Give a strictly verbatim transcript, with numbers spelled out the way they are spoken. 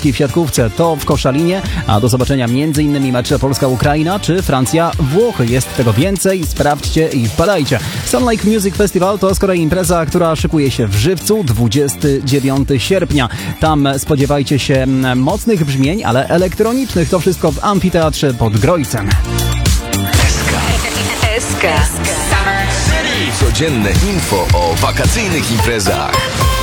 Polski w siatkówce to w Koszalinie, a do zobaczenia m.in. mecze Polska-Ukraina czy Francja-Włochy. Jest tego więcej, sprawdźcie i wpadajcie. Sun Lake Music Festival to z kolei impreza, która szykuje się w Żywcu dwudziestego dziewiątego sierpnia. Tam spodziewajcie się mocnych brzmień, ale elektronicznych. To wszystko w Amfiteatrze pod Grojcem. S K. Codzienne info o wakacyjnych imprezach.